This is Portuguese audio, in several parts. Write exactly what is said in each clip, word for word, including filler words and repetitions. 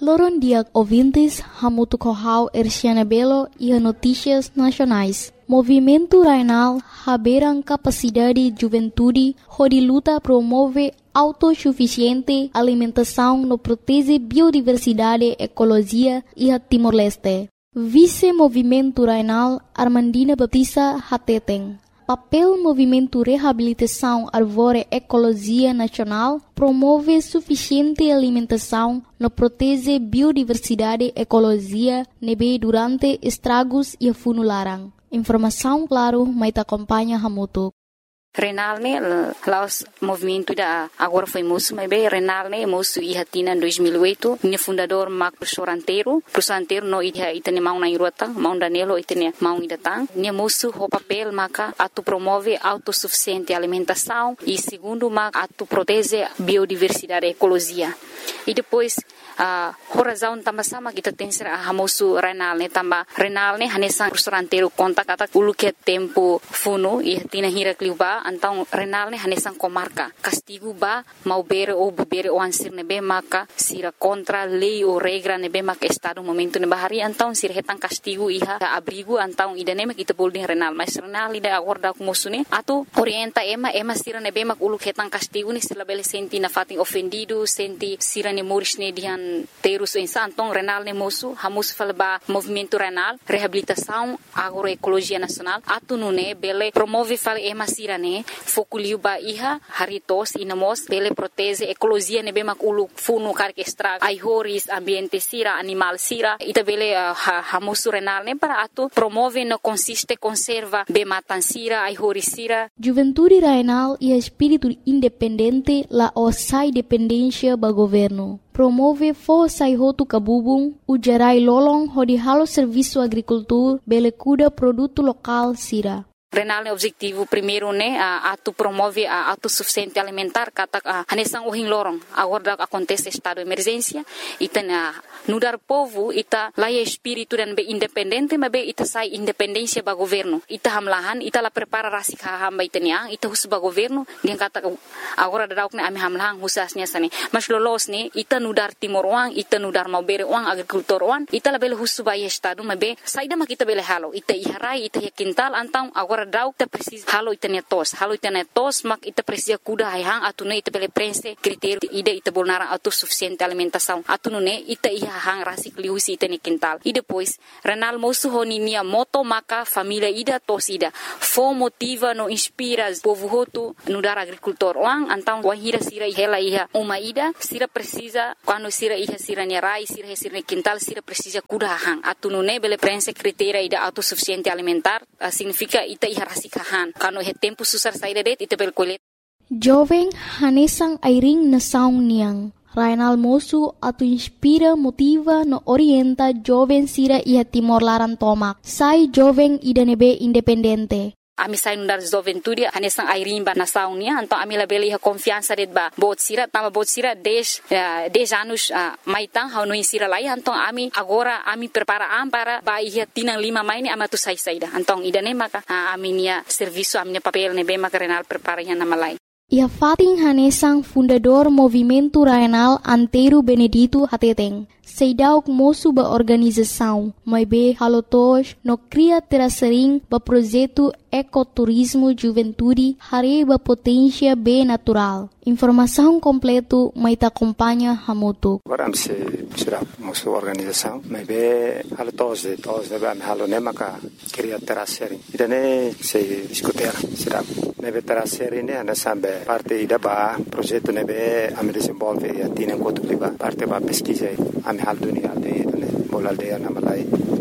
Loron dia ouvintes, Hamutu Kohau Erciana Belo e a Notícias Nacionais. Movimento Rainal haberam capacidade de juventude, onde luta promove autossuficiente alimentação no protege biodiversidade, ecologia e a Timor-Leste. Vice-Movimento Rainal Armandina Batista Hateteng. Papel Movimento Reabilitação Arvore Ecologia Nacional promove suficiente alimentação no protege biodiversidade, ecologia, nebe durante estragos e funularan. Informação, claro, mas acompanha Hamutu. Renal ne laos movimento da agora foi moço, mas bem Renal ne moço e hatina em dois mil e oito, ne fundador Marco Soranteiro, Soranteiro no ida itane mau na irota, mau Danilo itane mau idatang, ne moço o papel maca atu promove autossuficiente alimentação e segundo maca atu protege biodiversidade e ecologia. E depois a uh, razão também sama kita tem ser a moço Renal ne também Renal ne hanesan Soranteiro conta kata ulu que tempo funo e hatina hira kliuba então Renal ne hanesan comarca castigo ba mau bere ou bere o ansir nebe maka sira contra lei ou regra nebe maka estado momento ne bahari então sira hetan castigo iha abrigo então idane kita boleh Renal mas Renal ida agora com moço ne atu orienta ema ema sira nebe mak ulu hetan castigo ni sila bele senti na fatin ofendido senti sira ne moris ne dihan terus insan então Renal ne moço hamus falba movimento Renal reabilitação agroecologia nacional atu nune bele promove fal ema sira ne fokuliu ba iha haritos inamos bele protege ecologia ne bemak ulu funu karke extra ai horis ambiente sira animal sira ita bele uh, hamusu Renal ne para atu promove no consiste conserva be matan sira ai horis sira. Juventude Rainal e espírito independente la osai dependência ba governo. Promove força e roto cabubung, o gerai lolong hodi halo serviço agricultura, bele cuida produto local sira. Renal ne objetivo primeiro ne a atu promove a autossuficiente alimentar kata a hanesang uhing lorong agora acontece estado de emergência ita na nudar povo ita laia espírito dan be independente mas be ita sai independência ba governo ita hamlahan ita la prepara rasik hamba ita nia ita hus ba governo dia kata agora dauk ne ami hamlahan husasnya sane mas lolos ne ita nudar timor uang ita nudar mau bere uang agrikultor uang ita la bele hus ba estado mas be sai da makita bele halo ita iharai ita ya kintal antang agora dauk ita precisa halo ita ne tos halo ita ne tos mak ita precisa kuda hang atune ita bele prense critério ida ita bolnara autossuficiente alimentação atune ita iha hang rasik liusi ita ne kintal e depois Renal moço honinia moto maka família ida tos ida fo motiva no inspira povo hotu no dar agricultor wang antang wahira sira hela iha uma ida sira precisa quando sira iha sira ne rai sira sira ne kintal sira precisa kuda hang atune bele prense critério ida autossuficiente alimentar uh, significa ita iha rasikahan kano he tempo susar saída det ita bel kolet jovem hanesang airing na saung niang Rainal moço atu inspira motiva no orienta jovem sira iha Timor Laran tomak sai jovem ida nebe independente. Ami sai nundar juventude hanesang airing ba nasaung nia então ami la bele iha confiança det ba bot sira tama bot sira dez uh, dez anos uh, maitang hau no insira lai então ami agora ami prepara am para ba iha tinang lima mai ni amatu sai saida então ida ne maka uh, ami nia serviço ami papel ne be maka Renal prepara iha nama lai. Ia Fatin Hanesang fundador Movimento Rainal Antero Benedito Hateteng. Seidauk moço ba organização, mas be halotos no cria terasering ba projeto ecoturismo juventude hare ba potência be natural. Informação completo mas ta acompanha Hamutu. Agora se será moço organização, mas be halotos de tos de ba halone maka cria terasering. Idane se discutir será nebe terasering ne ana sambe parte ida ba projeto nebe am desenvolve e atine kotu liba parte ba pesquisa am hal dunia aldeia ne bol aldeia na malai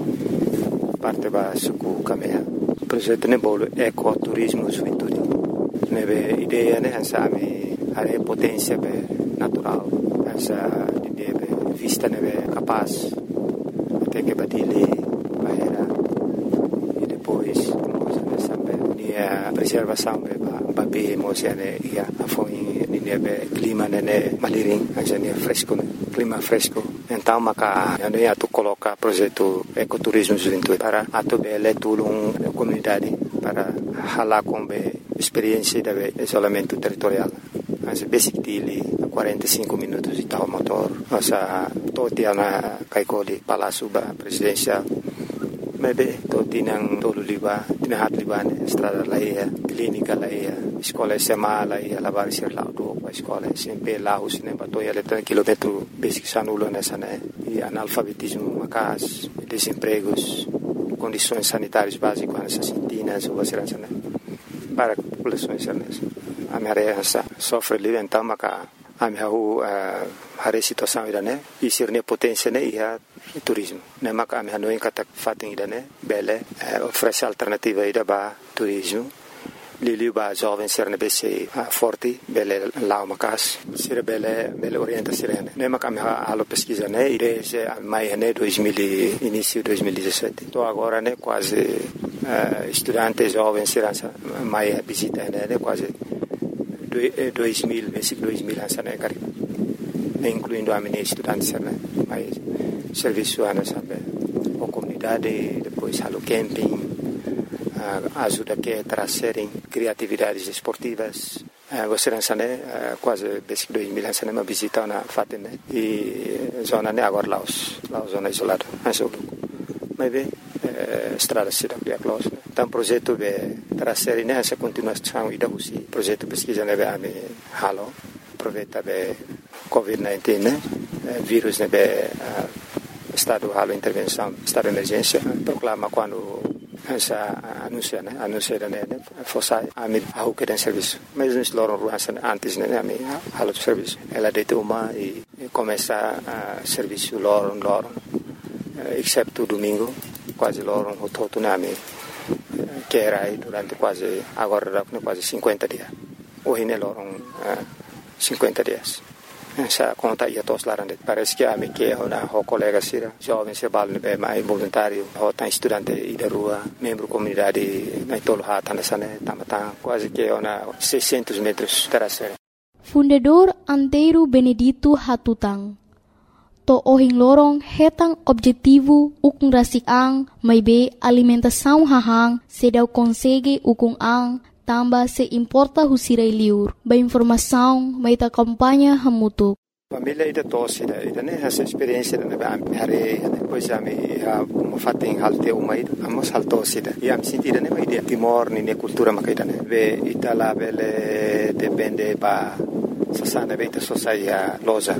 parte ba suku kamea projeto ne bol ecoturismo juventude nebe ideia ne ansami are potência be natural essa ideia be vista nebe capaz até que badile bahera e depois nós ne sambe nia preservação be ba be mosiane ia afoi nia be clima ne maliring asa nia fresco clima fresco então maka ando ia tu coloca projeto ecoturismo juventude para atu bele tulung comunidade para hala com be experiência de isolamento territorial as basic dili quarenta e cinco minutos de tal motor. Nossa, todo dia na Kaikoli, Palácio Presidencial. Maybe todo tinang tolo liba, tinahat liba ne, estrada laia, clínica laia, escola sema laia, lavar ser lá do a escola, sempre lá os ne batoia letra quilômetro basic sanulo nessa né, e analfabetismo, macas, desempregos, condições sanitárias básicas nessas sintinas, ou assim, né, para a população nessa. A minha área sofre livre então, maca a minha rua a situação ida né, e ser ne potência né, e a turismo. Ne maka ami hanoin kata fating ida ne, bele oferece alternativa ida ba turismo. Liliu ba jovem ser ne bese forte, bele lao makas, ser bele bele orienta sirene. Ne maka ami halo pesquisa ne, ide se mai ne dois mil início dois mil e dezessete. Tô agora ne quase uh, estudante jovem ser mai visita ne, ne quase dois mil, basic dois mil ansa ne cari. Incluindo a minha estudante né, mas serviço ana sabe, a comunidade, depois halo camping, a ajuda que trazerem criatividades esportivas. Você não sabe, quase basic dois mil ansa uma visita na fatem né, e zona né agora Laos, Laos zona isolada, anso mas bem estrada cidade é close. Então projeto de trazer né essa continuação e da usi projeto pesquisa né be halo aproveita be covid dezenove, né? Vírus, né? Uh, estado de intervenção, estado de emergência, proclama quando essa anuncia, né? Anuncia, né? Fosse a mim, a que tem serviço. Mas nós loram ruas antes, né? A mim, a de serviço. Ela deita uma e começa a serviço loram, loram, exceto domingo, quase loram o todo, né? A mim, que era aí durante quase, agora quase cinquenta dias. Hoje, né? Loram cinquenta dias. Essa conta ia todos lá, parece que a minha que é uma colega sira, jovem se bala é mais voluntário, ou tem estudante e da rua, membro comunidade na tolo hata nessa né, tamatan quase que é uma seiscentos metros terceira. Fundador Antero Benedito Hatutang. To ohing lorong hetang objetivo ukung rasik-ang may be alimentação hahang sedau consegue ukung ang tamba se importa husirai liur. Ba informação may ta kampanya hamutuk. Família ida tosse ida ida né essa experiência da ba hare depois a me a fating halte uma ida amos haltosse ida e am sentida né ida timor ni ne cultura makaida né ve itala bele depende ba sasana beta sociedade loja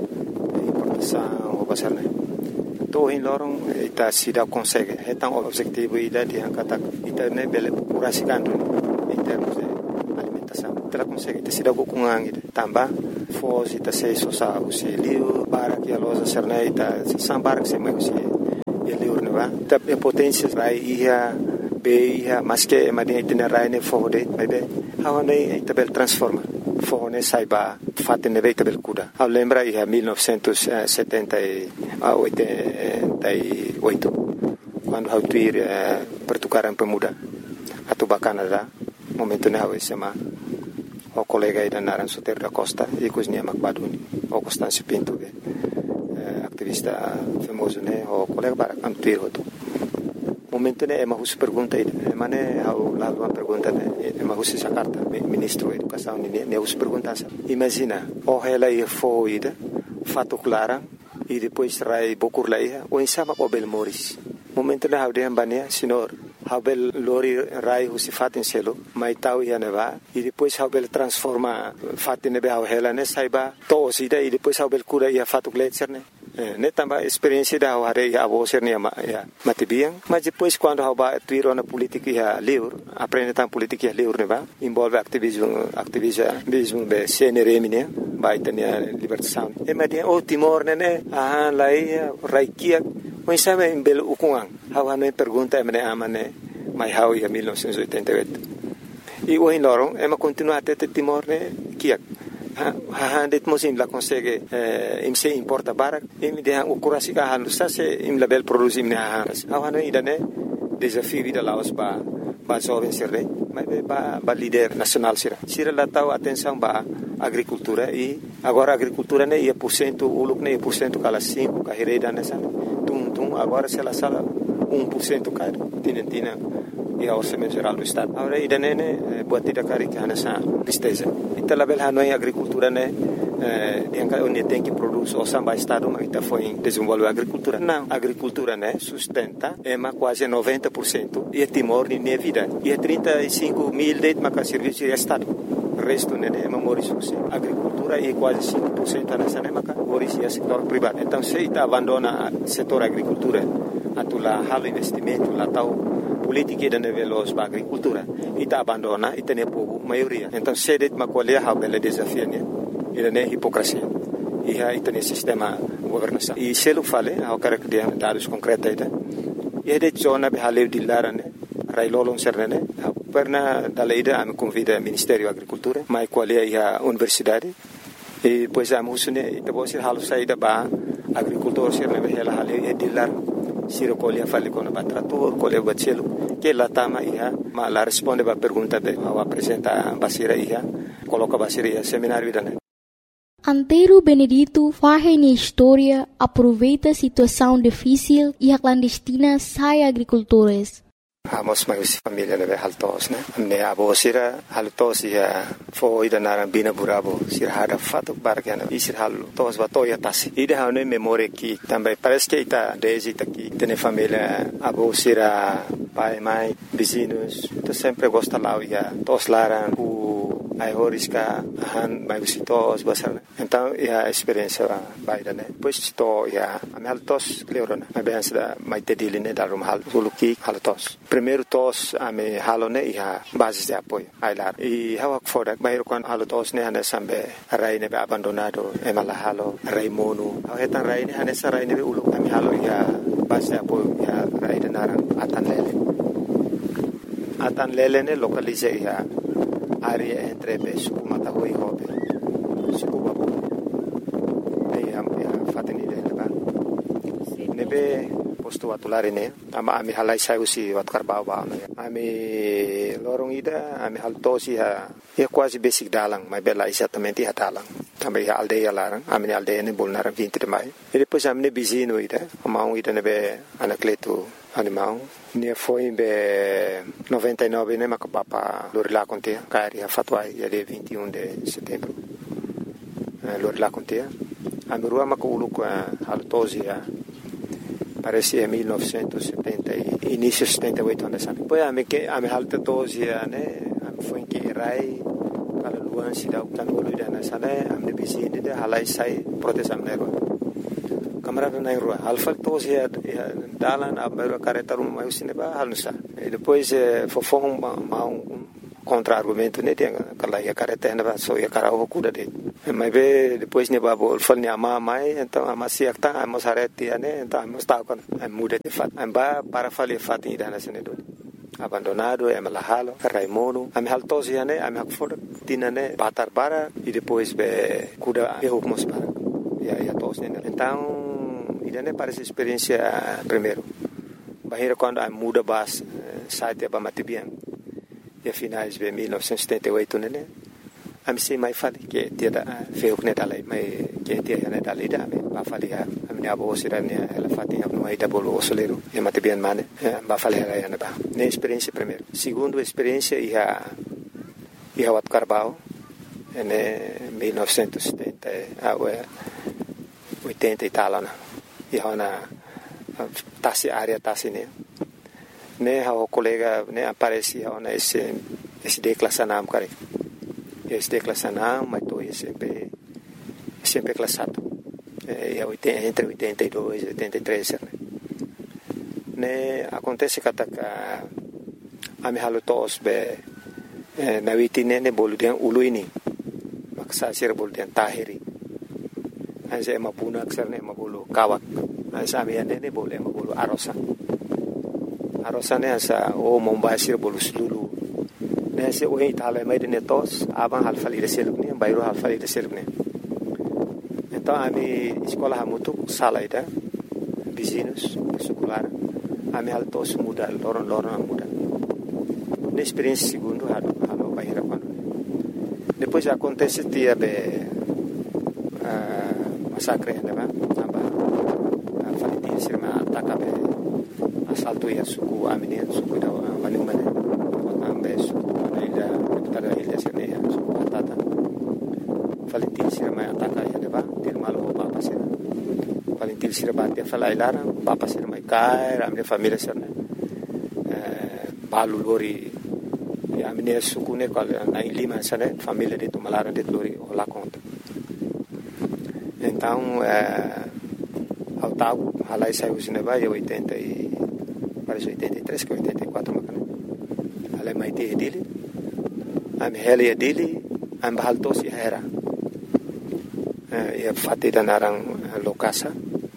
importação ou basar né to in lorong ita sida consegue hetang objetivo ida di angkata ita né bele curasikan em termos de alimentação. Ela consegue ter sido com ang tamba, foz ita sei sosa usi liu para que a loja serne ita sambar que se mai usi liu neva. Ta potência rai ia be ia mas que madia ita rai ne fode mai be. Hawane ita bel transforma. Fone saiba fate ne ita bel kuda. Ao lembra ia mil novecentos e setenta e oito quando hau tuir pertukaran pemuda atau Canadá. Momento ne hawe sema o colega ida naran Soter da Costa e cozinha Macbaduni o Constâncio Pinto be activista famoso ne o colega para cantuir hoto momento ne ema hus pergunta ida ema ne hau la uma pergunta ne ema hus essa carta ministro da educação ne ne hus pergunta imagina o ela ia fo ida fato clara e depois rai bokur laia o insama o bel moris momento ne hau de ambania senhor Habel lori rai husi fatin selo mai tau ia neva e depois habel transforma fatin nebe hau hela ne saiba to sida e depois habel cura ia fatu gletser ne ne tamba experiência da hare ia abo ser ne ya matibiang mas depois quando haba tuiro na política ia liur aprende tam política ia liur neva envolve ativismo ativismo be cnrm ne vai tenia libertação e media o timor ne ah lai raikia mas sabe em belo ukungang hawa no pergunta emne amane mai hau ia mil novecentos e oitenta e oito e o in lorong ema continua até timor ne kiak ha ha det mosim la consegue eh, im se importa barak im de o kurasi ka halu sa se im label produzi im ne ha hawa no idane desafio vida laos ba ba jovem sirre mas ba ba líder nacional sira sira la tau atenção ba agricultura e agora agricultura ne ia por cento uluk ne por cento kala cinco ka hereda nessa tum agora se ela sala um por cento caro tinentina e a orçamento geral do estado agora ida nene boa tida cari que nessa tristeza então la bela não é agricultura né eh, onde tem que produzir o samba estado, mas está foi desenvolver a agricultura. Não, a agricultura, né, sustenta, é mas quase noventa por cento e é Timor nem é vida. E é trinta e cinco mil de mas serviço de estado. O resto, né, é memória a agricultura e quase cinco por cento nessa né, mas é setor privado. Então, se está abandona o setor agricultura, atulah hal investimento, lá tal política de nível da agricultura, e está abandona e tem pouco maioria. Então, se é uma colher, há bela desafio, né? E não é hipocrisia. E aí tem sistema governação. E se eu falei, eu quero que dê dados concretos aí, e é de zona de haleu de lara, né? Railolong serne, perna dalaida a me convida ao Ministério da Agricultura, mas qual é a universidade? E pois a musune, e depois halo saída ba agricultor serne behela haleu e de lar, siro colher fale com o trator, colher bacelo, que lá tama ia, mas lá responde a pergunta be, ao apresenta a basira ia, coloca basira ia seminário da né. Antero Benedito faz na história, aproveita a situação difícil e a clandestina sai agricultores. Amos mais família né haltos né ne abo sira haltos ya fo ida naran bina burabo sira hada fato bargana isir hal tos bato ya tasi ida hane memória que também parece que ita desde aqui tem família abo sira pai mãe vizinhos tu sempre gosta lá ya tos laran o ai horiska han mai visitos basar então a experiência baida né depois to ya am haltos cleorona a bem da mai tedile né da rum hal soluki haltos primeiro tos ame halone ia base de apoio ailar e hawa foda bairo kan halotos ne hane sambe rai ne abandonado e mala halo rai monu hetan rai ne hane sa rai ne ulu ame halo ia base de apoio ia rai de naran atan lele atan lele ne localize ia área entre Besuku Matahoi Hobe Suku Babu e am fateni de leba nebe posto atulare ne ama ami halai sai usi wat karbau ba ami lorong ida ami haltosi ha e quase basic dalang mas bela exatamente ha dalang também a aldeia larang ami aldeia ne bolnar vinte de mai e depois ami ne bizino ida ama ida nebe anacleto animal ne foi be noventa e nove ne macapapa lorila contea cari a fatwa ia de vinte e um de setembro lorila contea a rua maculu com haltosi parece em mil novecentos e setenta início de setenta e oito anos depois a me que a me haltosi né foi que rai para luan sida utan olu ida na sana a me bizine de halai sai proteção nero camarada na rua alfa todos ia dalan a mero careta um mais cineba halnusa e depois fofong ma um contra-argumento né tem aquela ia careta na só ia cara o cuda de mas ve depois ne babo fal ne ama mai então ama siakta ama sareti né então ama está com muda de fat amba para fazer fat ida na senedo abandonado é malahalo raimono am haltos ia né am hakfor tinane batar bara e depois be cuda erro mos para ia ia tos né então ne parece experiência primeiro bahira quando a muda bas site ba matibian e finais de mil novecentos e setenta e oito né am sei mai fali que dia da feu ne dalai mai que dia ne dalai da ba fali a minha avó sira ne ela fatinha no aí da bolo soleiro e matibian mane ba fali ela ia ba ne experiência primeiro segundo experiência ia ia wat carbao ne mil novecentos e setenta a oitenta e tal né e hona tasi área tasi ne ne o colega ne aparecia ona esse esse declassanam cara esse declassanam mas tô sempre sempre classado é entre oitenta e dois e oitenta e três né ne acontece que a a me halotos be na vitine ne boludian uluini maksa sir boludian tahiri asa mapuna aksarne mabulu kawak asa amiane ne boleh mabulu arosa arosa ne asa o mombasir bolu sulu ne se o itala mai de netos abang halfali de selukne bayro halfali de selukne então ami escola hamutu salaida vizinhos escolar ami haltos muda loron loron muda ne experiência segundo halo halo bayra quando depois acontece dia be masakre né aba falitin sirma atakabe asalto ya suku amini suku da wani mane ambe suku ila tada ila sene suku tata falitin sira mai ataka ya deba til malo papa sira paling til sira batia falai lara papa sira mai kai ramne família sira eh balu lori ya amine sukune kal na lima sana família de tumalara de lori ola conta então eh ao tal halai saiu cinema e oitenta e parece oitenta e três que oitenta e quatro macana halai mai te dele am heli dele am bahaltos ya era e fatti da narang lokasa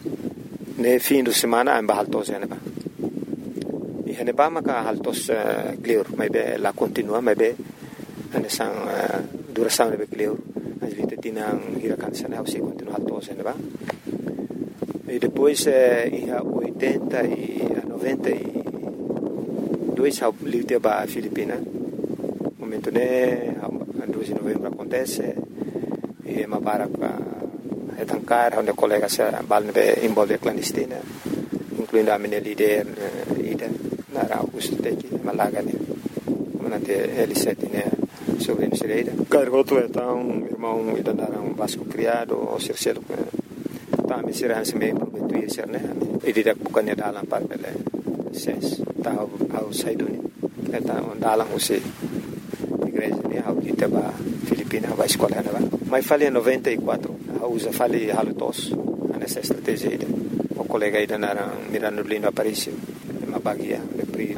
ne fim de semana am bahaltos ya neba e neba maka haltos clear mai be la continua mai be ane sang duração ne be clear as vite tinang hirakan sana se continua haltos ya neba e depois e a oitenta e a noventa e dois ao livre ba Filipina momento né dois de novembro acontece e uma para é tancar onde colega se balne envolve clandestina incluindo a minha líder ida na Augusto Teki Malaga né manante L sete né sobre Nereida cargoto então irmão ida na um Vasco criado ou Circelo tá me será se me prometer ser né e didak bukannya dalam parpele ses tahu au saiduni eta dalam usi igreja né au kita ba Filipina vai escola né mas falei em noventa e quatro a usa falei halutos nessa estratégia ida o colega ida na Mirano Lindo Aparicio uma bagia pri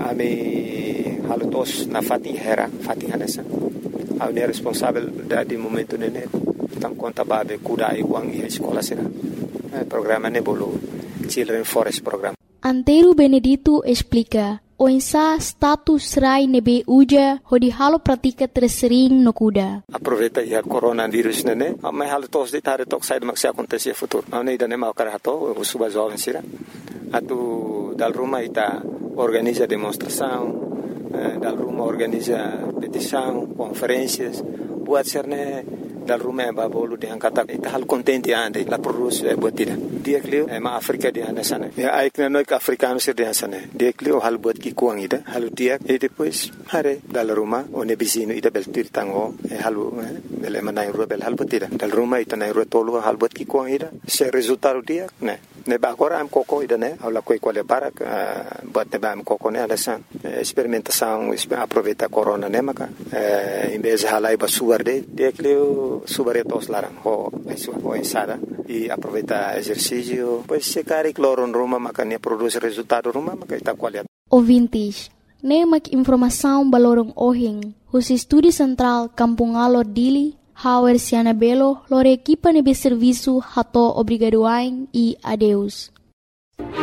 ami halutos na fati hera fati hanesa au ne responsável da de momento nene tam conta babe kuda e wang e escola será programa nebolo Children Forest Program. Antero Benedito explica o insa status rai nebe uja hodi halo pratika tersering no kuda. Aproveita ya coronavírus nene, mas halo tos de tare tok sai maksi acontecer futuro. Não ida nem mau karato, o suba jovem sira. Atu dal Roma ita organiza demonstração, dal Roma organiza petição, conferências, buat serne dal Roma ba bolu de angkata ita hal contente ande la produz e botida dia klio e ma Afrika di anda sana ya ai kna noi ka africano sir di sana dia klio hal bot ki kuang ida halu dia e depois hare dal Roma one bisino ida bel tir tango e halu bele manai robel hal botida dal Roma ita nai rotolo hal bot ki kuang ida se resultado dia ne ne ba agora am coco ida ne ala coi quale para bot ne ba am coco ne ala san experimentação aproveita corona ne maka em vez halai ba suarde dia klio subaretos larang ho ho ensada e aproveita exercício pois se cari cloro em Roma makanya produz resultado Roma makaita qualidade. Ouvintes, nemak informação balorong ohing hus estúdio central Kampung Alor Dili Hauer Siana Belo lore equipa nebe serviço hato obrigadoain e adeus.